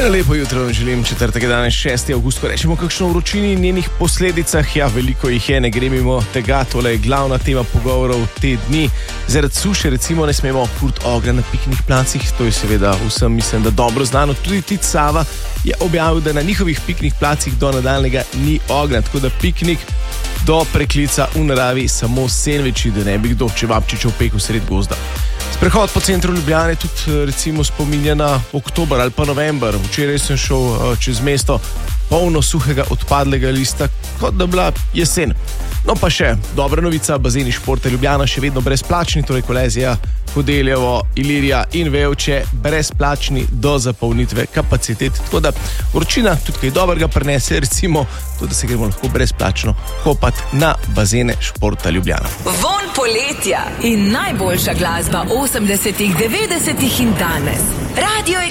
Lepo jutro vam želim, 4. danes 6. avgust, ko rečemo kakšno vročini in njenih posledicah. Ja, veliko jih je, ne gre mimo tega, tole je glavna tema pogovorov te dni. Zaradi suše recimo ne smemo kuriti ognja na piknih placih, to je seveda vsem, mislim, da dobro znano. Tudi Tit Sava je objavil, da na njihovih piknih placih do nadaljnega ni ognja, tako da piknik do preklica v naravi samo sendviči, da ne bi kdo čevapčičev pekel sred gozda. Sprehod po centru Ljubljane tudi recimo spominja na oktober ali pa november. Včeraj sem šel čez mesto polno suhega odpadlega lista, kot da bila jesen. No pa še dobra novica, bazeni Športa Ljubljana še vedno brezplačni, torej Kolezija, Kodeljevo, Ilirija in Vevče brezplačni do zapolnitve kapacitet. Tako da vročina tudi kaj dobrega prinese, recimo to, da se gremo lahko brezplačno kopati na bazene Športa Ljubljana. Vonj poletja in najboljša glasba 80., 90. in danes. Radio